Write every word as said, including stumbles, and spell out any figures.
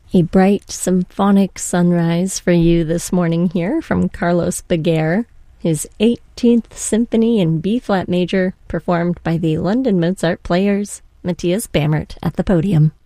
A bright symphonic sunrise for you this morning here from Carlos Beguer, his eighteenth Symphony in B-flat major, performed by the London Mozart Players, Matthias Bamert at the podium.